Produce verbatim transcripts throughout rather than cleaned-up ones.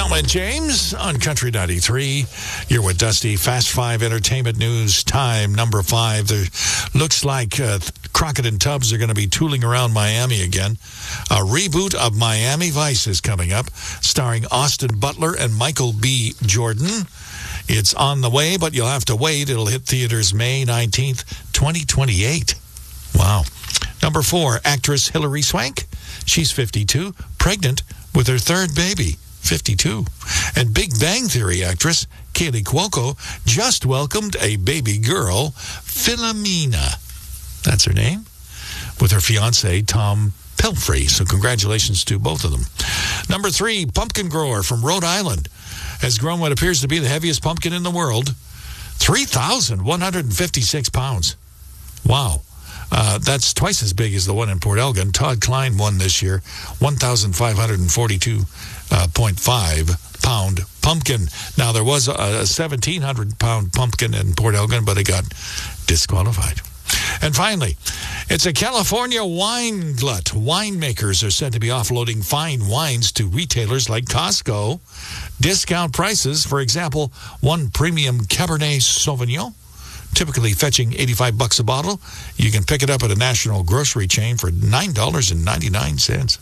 Alma and James on Country ninety-three. You're with Dusty. Fast Five Entertainment News time number five. There looks like uh, Crockett and Tubbs are going to be tooling around Miami again. A reboot of Miami Vice is coming up, starring Austin Butler and Michael B. Jordan. It's on the way, but you'll have to wait. It'll hit theaters May nineteenth, twenty twenty-eight. Wow. Number four, actress Hilary Swank. She's fifty-two, pregnant with her third baby, fifty-two. And Big Bang Theory actress Kaylee Cuoco just welcomed a baby girl, Philomena. That's her name, with her fiancé, Tom Pelfrey. So congratulations to both of them. Number three, pumpkin grower from Rhode Island has grown what appears to be the heaviest pumpkin in the world, three thousand one hundred fifty-six pounds. Wow. Uh, that's twice as big as the one in Port Elgin. Todd Klein won this year, one thousand five hundred forty-two point five pound pumpkin. Now, there was a seventeen hundred pound pumpkin in Port Elgin, but it got disqualified. And finally, it's a California wine glut. Winemakers are said to be offloading fine wines to retailers like Costco. Discount prices, for example, one premium Cabernet Sauvignon, typically fetching eighty-five bucks a bottle. You can pick it up at a national grocery chain for nine dollars and ninety-nine cents.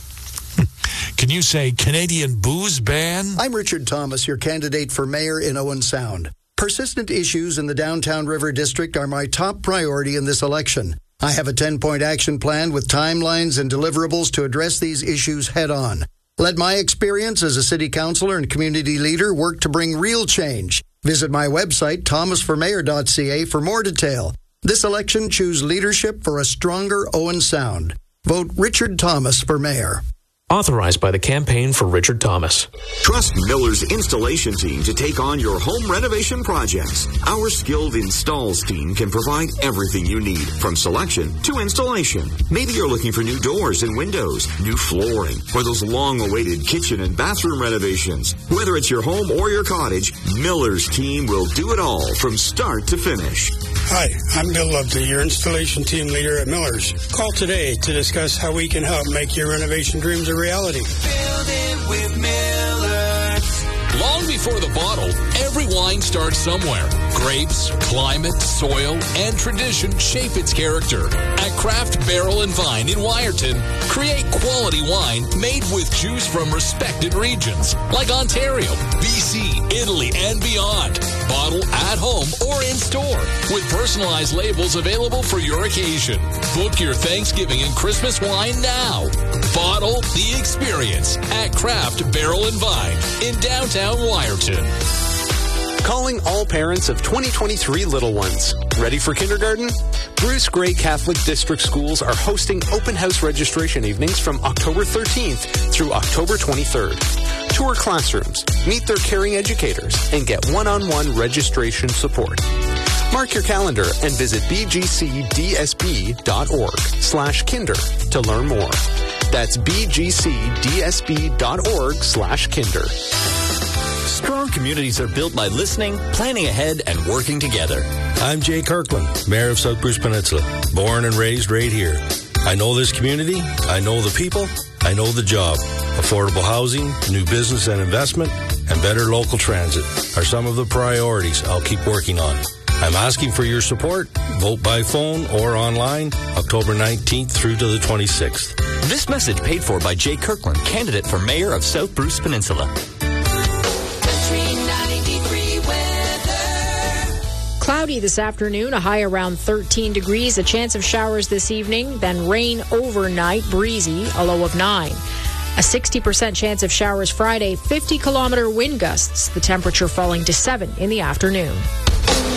Can you say Canadian booze ban? I'm Richard Thomas, your candidate for mayor in Owen Sound. Persistent issues in the downtown River District are my top priority in this election. I have a ten-point action plan with timelines and deliverables to address these issues head-on. Let my experience as a city councilor and community leader work to bring real change. Visit my website, thomas for mayor dot c a, for more detail. This election, choose leadership for a stronger Owen Sound. Vote Richard Thomas for mayor. Authorized by the Campaign for Richard Thomas. Trust Miller's installation team to take on your home renovation projects. Our skilled installs team can provide everything you need, from selection to installation. Maybe you're looking for new doors and windows, new flooring, or those long-awaited kitchen and bathroom renovations. Whether it's your home or your cottage, Miller's team will do it all from start to finish. Hi, I'm Bill Loveday, your installation team leader at Miller's. Call today to discuss how we can help make your renovation dreams a reality. Build it with Miller's. Long before the bottle, every wine starts somewhere. Grapes, climate, soil, and tradition shape its character. At Craft Barrel and Vine in Wyerton, create quality wine made with juice from respected regions like Ontario, B C, Italy, and beyond. Bottle at home or in store with personalized labels available for your occasion. Book your Thanksgiving and Christmas wine now. Bottle the experience at Craft Barrel and Vine in downtown Wyerton. Calling all parents of twenty twenty-three little ones. Ready for kindergarten? Bruce Gray Catholic District Schools are hosting open house registration evenings from October thirteenth through October twenty-third. Tour classrooms, meet their caring educators, and get one-on-one registration support. Mark your calendar and visit bgcdsb.org slash kinder to learn more. That's bgcdsb.org slash kinder. Strong communities are built by listening, planning ahead, and working together. I'm Jay Kirkland, Mayor of South Bruce Peninsula, born and raised right here. I know this community, I know the people, I know the job. Affordable housing, new business and investment, and better local transit are some of the priorities I'll keep working on. I'm asking for your support. Vote by phone or online, October nineteenth through to the twenty-sixth. This message paid for by Jay Kirkland, candidate for Mayor of South Bruce Peninsula. Cloudy this afternoon, a high around thirteen degrees, a chance of showers this evening, then rain overnight, breezy, a low of nine. A sixty percent chance of showers Friday, fifty kilometer wind gusts, the temperature falling to seven in the afternoon.